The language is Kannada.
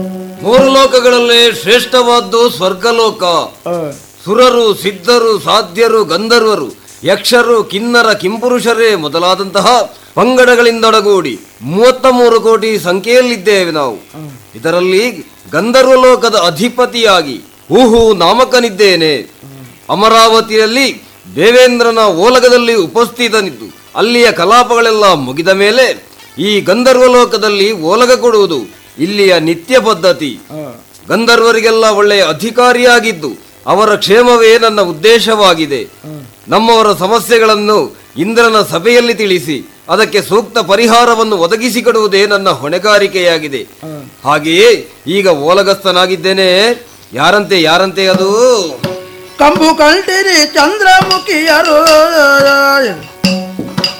ಮೂರು ಲೋಕಗಳಲ್ಲೇ ಶ್ರೇಷ್ಠವಾದ್ದು ಸ್ವರ್ಗಲೋಕ. ಸುರರು, ಸಿದ್ಧರು, ಸಾಧ್ಯರು, ಗಂಧರ್ವರು, ಯಕ್ಷರು, ಕಿನ್ನರ, ಕಿಂಪುರುಷರೇ ಮೊದಲಾದಂತಹ ಪಂಗಡಗಳಿಂದೊಡಗೂಡಿ 33 ಕೋಟಿ ಸಂಖ್ಯೆಯಲ್ಲಿದ್ದೇವೆ ನಾವು. ಇದರಲ್ಲಿ ಗಂಧರ್ವ ಲೋಕದ ಅಧಿಪತಿಯಾಗಿ ಊಹು ನಾಮಕನಿದ್ದೇನೆ. ಅಮರಾವತಿಯಲ್ಲಿ ದೇವೇಂದ್ರನ ಓಲಗದಲ್ಲಿ ಉಪಸ್ಥಿತನಿದ್ದು ಅಲ್ಲಿಯ ಕಲಾಪಗಳೆಲ್ಲ ಮುಗಿದ ಮೇಲೆ ಈ ಗಂಧರ್ವ ಲೋಕದಲ್ಲಿ ಓಲಗ ಕೊಡುವುದು ಇಲ್ಲಿಯ ನಿತ್ಯ ಪದ್ಧತಿ. ಗಂಧರ್ವರಿಗೆಲ್ಲ ಒಳ್ಳೆಯ ಅಧಿಕಾರಿಯಾಗಿದ್ದು ಅವರ ಕ್ಷೇಮವೇ ನನ್ನ ಉದ್ದೇಶವಾಗಿದೆ. ನಮ್ಮವರ ಸಮಸ್ಯೆಗಳನ್ನು ಇಂದ್ರನ ಸಭೆಯಲ್ಲಿ ತಿಳಿಸಿ ಅದಕ್ಕೆ ಸೂಕ್ತ ಪರಿಹಾರವನ್ನು ಒದಗಿಸಿಕೊಡುವುದೇ ನನ್ನ ಹೊಣೆಗಾರಿಕೆಯಾಗಿದೆ. ಹಾಗೆಯೇ ಈಗ ಓಲಗಸ್ಥನಾಗಿದ್ದೇನೆ. ಯಾರಂತೆ ಅದು ಕಂಬು ಕಂಠಿರಿ ಚಂದ್ರಮುಖಿಯರು